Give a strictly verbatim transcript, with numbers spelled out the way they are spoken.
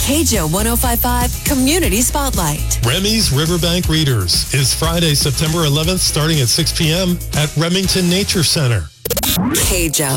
K J O one oh five point five Community Spotlight. Remy's Riverbank Readers is Friday, September eleventh, starting at six p.m. at Remington Nature Center. K J O.